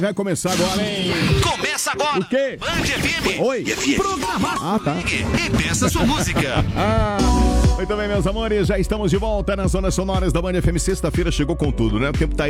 Vai começar agora, hein? Começa agora! O quê? Band FM! Oi! Programa! Ah, tá. E peça sua música! Muito bem, meus amores, já estamos de volta nas zonas sonoras da Band FM. Sexta-feira chegou com tudo, né? O tempo tá